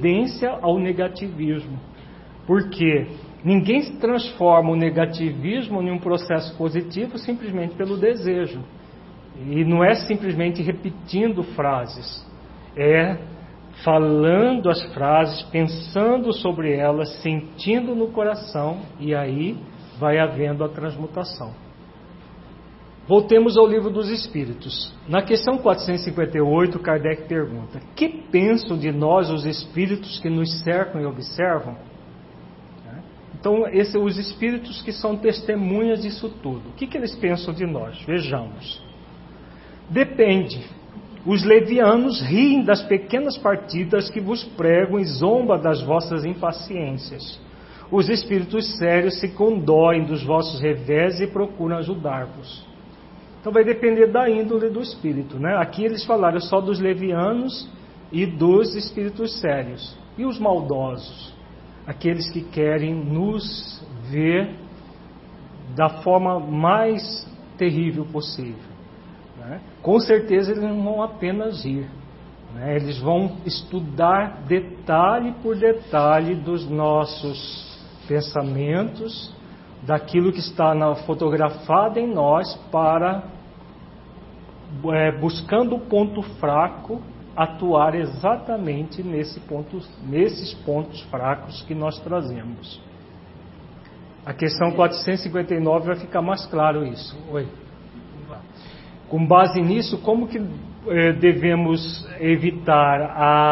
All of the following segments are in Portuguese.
tendência ao negativismo. Porque ninguém transforma o negativismo em um processo positivo simplesmente pelo desejo. E não é simplesmente repetindo frases. É falando as frases, pensando sobre elas, sentindo no coração, e aí vai havendo a transmutação. Voltemos ao Livro dos Espíritos. Na questão 458, Kardec pergunta: que pensam de nós os espíritos que nos cercam e observam? Então, os espíritos que são testemunhas disso tudo, o que eles pensam de nós? Vejamos. Depende. Os levianos riem das pequenas partidas que vos prego e zomba das vossas impaciências. Os espíritos sérios se condoem dos vossos revés e procuram ajudar-vos. Então vai depender da índole do espírito, né? Aqui eles falaram só dos levianos e dos espíritos sérios. E os maldosos? Aqueles que querem nos ver da forma mais terrível possível, né? Com certeza eles não vão apenas rir, né? Eles vão estudar detalhe por detalhe dos nossos pensamentos, daquilo que está fotografado em nós, para, buscando o ponto fraco, atuar exatamente nesses pontos fracos que nós trazemos. A questão 459 vai ficar mais claro isso. Oi. Com base nisso, como que podemos evitar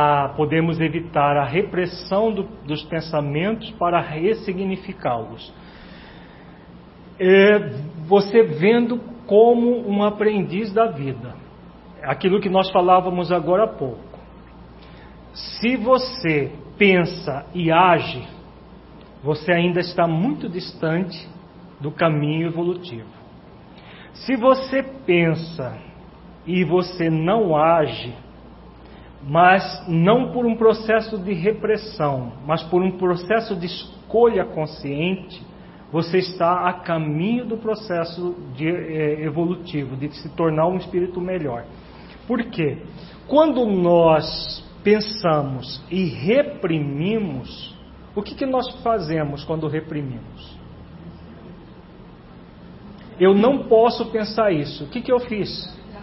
a repressão dos pensamentos para ressignificá-los? Você vendo como um aprendiz da vida. Aquilo que nós falávamos agora há pouco. Se você pensa e age, você ainda está muito distante do caminho evolutivo. Se você pensa e você não age, mas não por um processo de repressão, mas por um processo de escolha consciente, você está a caminho do processo evolutivo, de se tornar um espírito melhor. Por quê? Quando nós pensamos e reprimimos, o que nós fazemos quando reprimimos? Eu não posso pensar isso. O que eu fiz?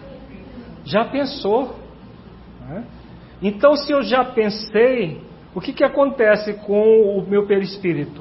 Já pensou, né? Então, se eu já pensei, o que acontece com o meu perispírito?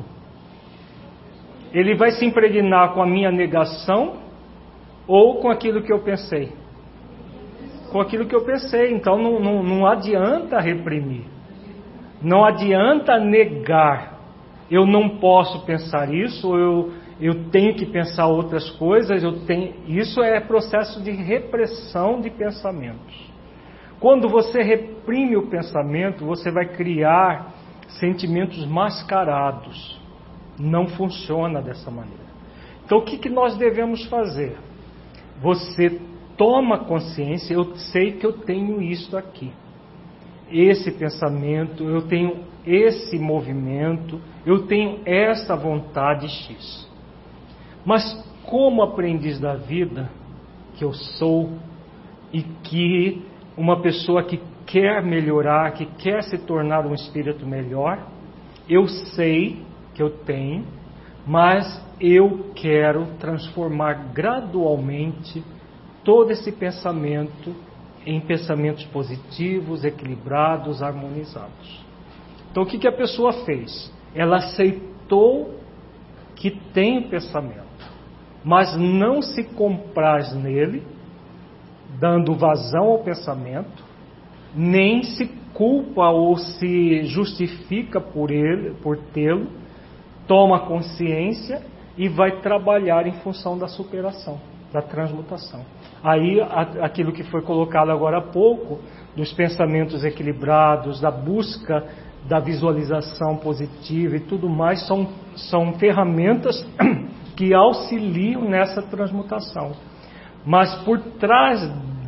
Ele vai se impregnar com a minha negação ou com aquilo que eu pensei? Com aquilo que eu pensei. Então não adianta reprimir, não adianta negar. Eu não posso pensar isso, eu tenho que pensar outras coisas. Isso é processo de repressão de pensamentos. Quando você reprime o pensamento, você vai criar sentimentos mascarados. Não funciona dessa maneira. Então o que nós devemos fazer? Você toma consciência: eu sei que eu tenho isso aqui, esse pensamento, eu tenho esse movimento, eu tenho essa vontade X. Mas como aprendiz da vida que eu sou, e que uma pessoa que quer melhorar, que quer se tornar um espírito melhor, eu sei que eu tenho, mas eu quero transformar gradualmente todo esse pensamento em pensamentos positivos, equilibrados, harmonizados. Então o que a pessoa fez? Ela aceitou que tem o pensamento, mas não se compraz nele, dando vazão ao pensamento, nem se culpa ou se justifica por tê-lo, toma consciência e vai trabalhar em função da superação, da transmutação. Aí aquilo que foi colocado agora há pouco, dos pensamentos equilibrados, da busca da visualização positiva e tudo mais, são ferramentas que auxiliam nessa transmutação. Mas por trás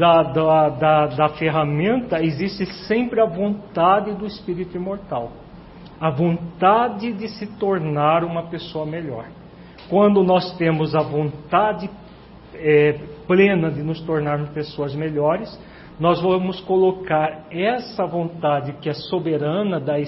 da ferramenta existe sempre a vontade do espírito imortal, a vontade de se tornar uma pessoa melhor. Quando nós temos a vontade plena de nos tornarmos pessoas melhores, nós vamos colocar essa vontade que é soberana da